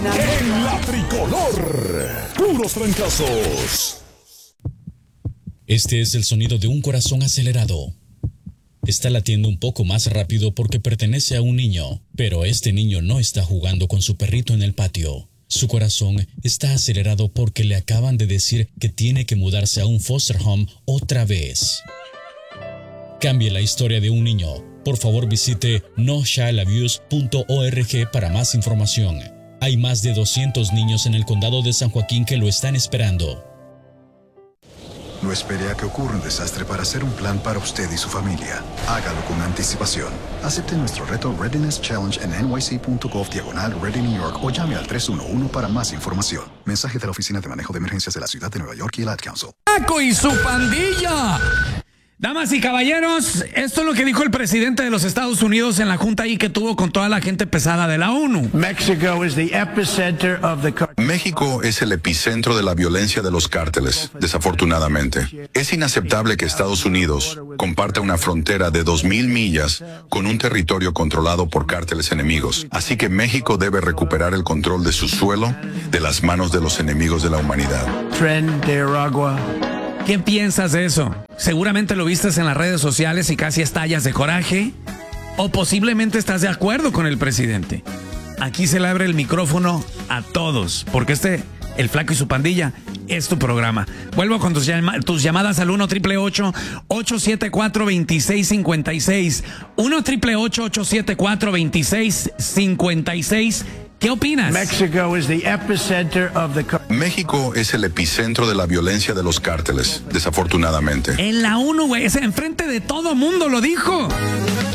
En la tricolor, puros trancazos. Este es el sonido de un corazón acelerado. Está latiendo un poco más rápido porque pertenece a un niño, pero este niño no está jugando con su perrito en el patio. Su corazón está acelerado porque le acaban de decir que tiene que mudarse a un foster home otra vez. Cambie la historia de un niño. Por favor, visite nochildabuse.org para más información. Hay más de 200 niños en el condado de San Joaquín que lo están esperando. No espere a que ocurra un desastre para hacer un plan para usted y su familia. Hágalo con anticipación. Acepte nuestro reto Readiness Challenge en nyc.gov/Ready New York o llame al 311 para más información. Mensaje de la Oficina de Manejo de Emergencias de la Ciudad de Nueva York y el Ad Council. ¡Paco y su pandilla! Damas y caballeros, esto es lo que dijo el presidente de los Estados Unidos en la junta ahí que tuvo con toda la gente pesada de la ONU. México es el epicentro de la violencia de los cárteles, desafortunadamente. Es inaceptable que Estados Unidos comparta una frontera de 2,000 millas con un territorio controlado por cárteles enemigos. Así que México debe recuperar el control de su suelo de las manos de los enemigos de la humanidad. ¿Qué piensas de eso? Seguramente lo vistes en las redes sociales y casi estallas de coraje. O posiblemente estás de acuerdo con el presidente. Aquí se le abre el micrófono a todos, porque El Flaco y su pandilla, es tu programa. Vuelvo con tus llamadas al 1-888-874-2656. 1-888-874-2656. ¿Qué opinas? México es el epicentro de la violencia de los cárteles, desafortunadamente. En la ONU, güey, enfrente de todo mundo lo dijo.